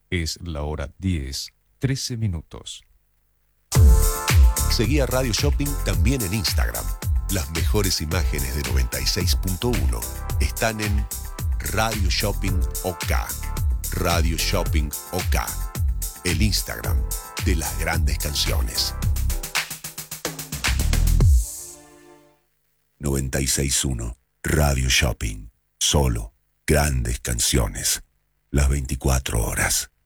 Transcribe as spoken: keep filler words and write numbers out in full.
Es la hora diez, trece minutos. Seguí a Radio Shopping también en Instagram. Las mejores imágenes de noventa y seis punto uno están en Radio Shopping OK. Radio Shopping OK. El Instagram de las grandes canciones. noventa y seis punto uno Radio Shopping. Solo grandes canciones. Las veinticuatro horas.